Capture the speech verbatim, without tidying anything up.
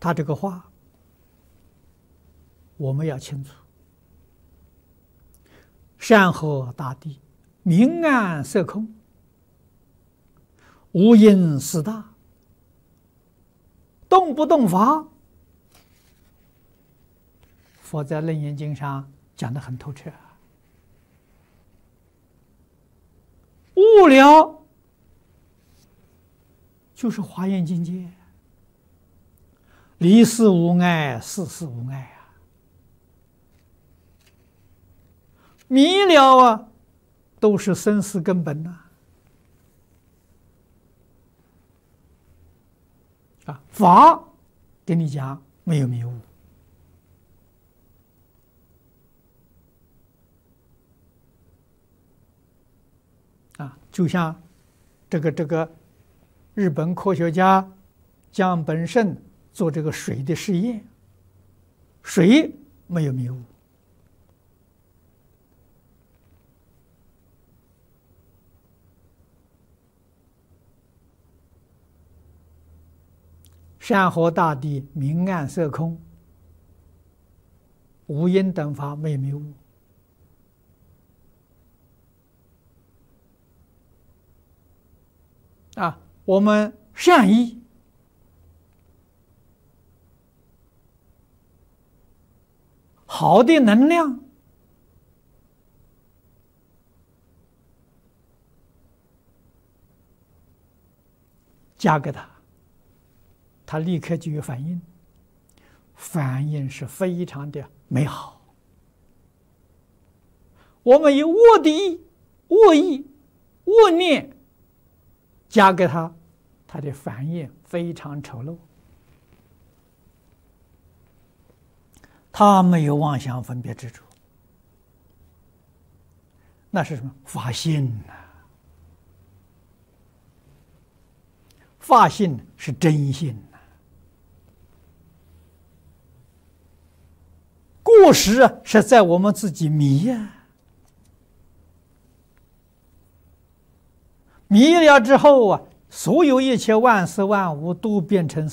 他这个话我们要清楚。山河大地，明暗色空，无因四大，动不动法。佛在《楞严经》上讲得很透彻。悟了就是华严境界，离事无碍，事事无碍啊。迷了啊，都是生死根本呐。啊，法跟你讲没有迷雾。啊，就像这个这个日本科学家江本胜做这个水的实验，水没有迷雾。山河大地，明暗色空，无因等法，没有迷雾。啊，我们善意好的能量加给他，他立刻就有反应，反应是非常的美好。我们以恶的意、恶意、恶念加给他，他的反应非常丑陋。他没有妄想分别执着，那是什么？法性呐、啊！法性是真性呐、啊。过失啊，是在我们自己迷呀、啊。迷了之后啊，所有一切万事万物都变成